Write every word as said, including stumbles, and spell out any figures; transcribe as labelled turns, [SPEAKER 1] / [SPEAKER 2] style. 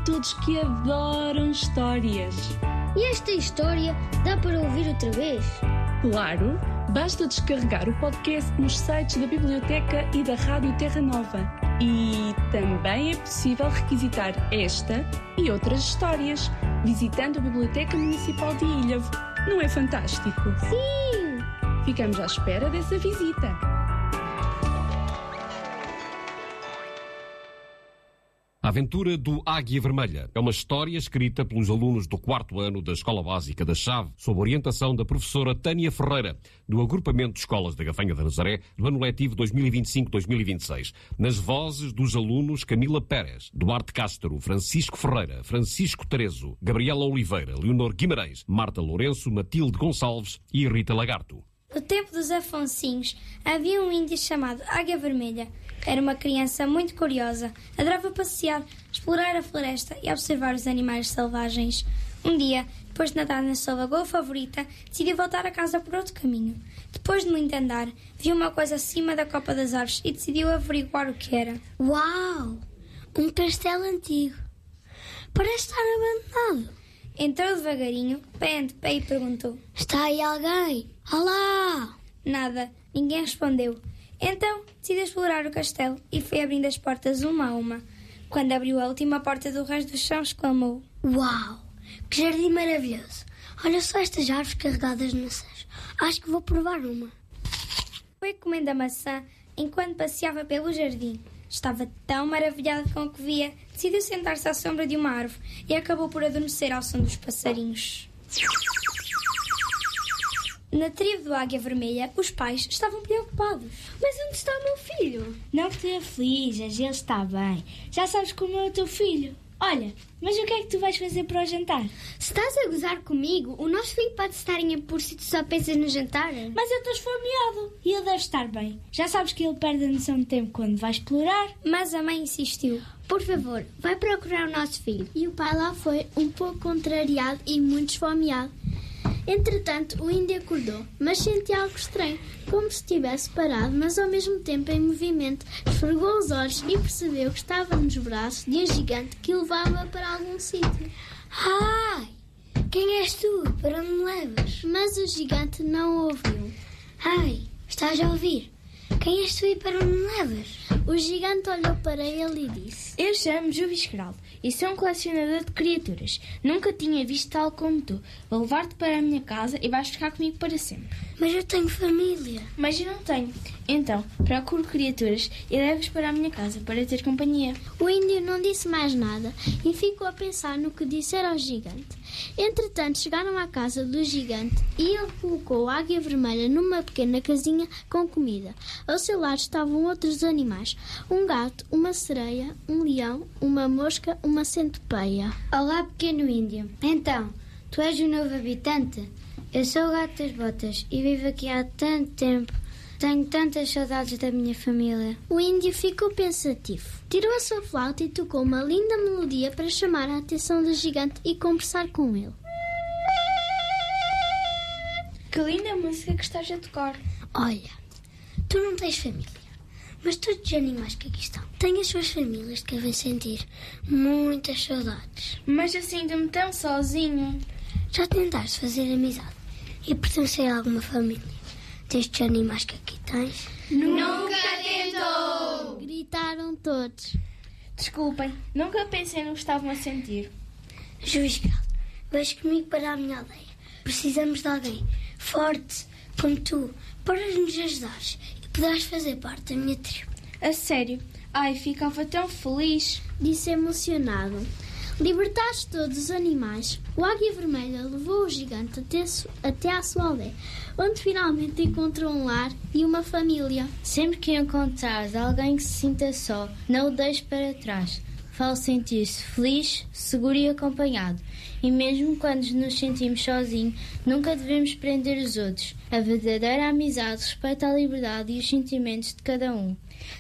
[SPEAKER 1] todos que adoram histórias.
[SPEAKER 2] E esta história dá para ouvir outra vez?
[SPEAKER 1] Claro, basta descarregar o podcast nos sites da Biblioteca e da Rádio Terra Nova. E também é possível requisitar esta e outras histórias visitando a Biblioteca Municipal de Ilhavo. Não é fantástico?
[SPEAKER 2] Sim!
[SPEAKER 1] Ficamos à espera dessa visita.
[SPEAKER 3] A Aventura do Águia Vermelha é uma história escrita pelos alunos do quarto ano da Escola Básica da Chave, sob orientação da professora Tânia Ferreira, do Agrupamento de Escolas da Gafanha da Nazaré, do ano letivo dois mil e vinte e cinco dois mil e vinte e seis. Nas vozes dos alunos Camila Pérez, Duarte Castro, Francisco Ferreira, Francisco Terezo, Gabriela Oliveira, Leonor Guimarães, Marta Lourenço, Matilde Gonçalves e Rita Lagarto.
[SPEAKER 2] No tempo dos Afonsinhos, havia um índio chamado Águia Vermelha. Era uma criança muito curiosa. Adorava passear, explorar a floresta e observar os animais selvagens. Um dia, depois de nadar na sua lagoa favorita, decidiu voltar a casa por outro caminho. Depois de muito andar, viu uma coisa acima da copa das árvores e decidiu averiguar o que era.
[SPEAKER 4] Uau! Um castelo antigo. Parece estar abandonado.
[SPEAKER 2] Entrou devagarinho, pé ante pé, e perguntou:
[SPEAKER 4] Está aí alguém? Olá!
[SPEAKER 2] Nada, ninguém respondeu. Então, decidiu explorar o castelo e foi abrindo as portas uma a uma. Quando abriu a última porta do resto do chão, exclamou:
[SPEAKER 4] Uau! Que jardim maravilhoso! Olha só estas árvores carregadas de maçãs. Acho que vou provar uma.
[SPEAKER 2] Foi comendo a maçã enquanto passeava pelo jardim. Estava tão maravilhado com o que via, decidiu sentar-se à sombra de uma árvore e acabou por adormecer ao som dos passarinhos. Na tribo do Águia Vermelha, os pais estavam preocupados.
[SPEAKER 5] Mas onde está o meu filho? Não te aflijas, ele está bem. Já sabes como é o teu filho. Olha, mas o que é que tu vais fazer para o jantar?
[SPEAKER 4] Se estás a gozar comigo, o nosso filho pode estar em apuro se tu só pensas no jantar.
[SPEAKER 5] Mas eu estou esfomeado e ele deve estar bem. Já sabes que ele perde a noção de tempo quando vai explorar.
[SPEAKER 2] Mas a mãe insistiu:
[SPEAKER 4] Por favor, vai procurar o nosso filho. E o pai lá foi, um pouco contrariado e muito esfomeado. Entretanto, o índio acordou, mas sentia algo estranho, como se estivesse parado, mas ao mesmo tempo em movimento. Esfregou os olhos e percebeu que estava nos braços de um gigante que o levava para algum sítio.
[SPEAKER 2] Ai, quem és tu? Para onde me levas?
[SPEAKER 4] Mas o gigante não o ouviu.
[SPEAKER 2] Ai, estás a ouvir? Quem és tu e para onde me levas?
[SPEAKER 4] O gigante olhou para ele e disse:
[SPEAKER 5] Eu chamo-me Juviscraldo e sou um colecionador de criaturas. Nunca tinha visto tal como tu. Vou levar-te para a minha casa e vais ficar comigo para sempre.
[SPEAKER 4] Mas eu tenho família.
[SPEAKER 5] Mas eu não tenho. Então, procuro criaturas e levo-os para a minha casa para ter companhia.
[SPEAKER 4] O índio não disse mais nada e ficou a pensar no que dissera ao gigante. Entretanto, chegaram à casa do gigante e ele colocou a Águia Vermelha numa pequena casinha com comida. Ao seu lado estavam outros animais: um gato, uma sereia, um leão, uma mosca, uma centopeia.
[SPEAKER 2] Olá, pequeno índio. Então, tu és o novo habitante? Eu sou o gato das botas e vivo aqui há tanto tempo. Tenho tantas saudades da minha família.
[SPEAKER 4] O índio ficou pensativo. Tirou a sua flauta e tocou uma linda melodia para chamar a atenção do gigante e conversar com ele.
[SPEAKER 5] Que linda música que estás a tocar.
[SPEAKER 4] Olha, tu não tens família, mas todos os animais que aqui estão têm as suas famílias que devem sentir muitas saudades.
[SPEAKER 5] Mas eu sinto-me tão sozinho.
[SPEAKER 4] Já tentaste fazer amizade e pertencer a alguma família destes animais que aqui tens?
[SPEAKER 2] Nunca tentou!
[SPEAKER 4] Gritaram todos.
[SPEAKER 5] Desculpem, nunca pensei no que estavam a sentir.
[SPEAKER 4] Juviscraldo, vais comigo para a minha aldeia. Precisamos de alguém forte como tu para nos ajudares e poderás fazer parte da minha tribo.
[SPEAKER 5] A sério? Ai, ficava tão feliz.
[SPEAKER 4] Disse emocionado. Libertados todos os animais, o Águia Vermelha levou o gigante até, até à sua aldeia, onde finalmente encontrou um lar e uma família.
[SPEAKER 6] Sempre que encontrares alguém que se sinta só, não o deixes para trás. Fale sentir-se feliz, seguro e acompanhado. E mesmo quando nos sentimos sozinhos, nunca devemos prender os outros. A verdadeira amizade respeita a liberdade e os sentimentos de cada um.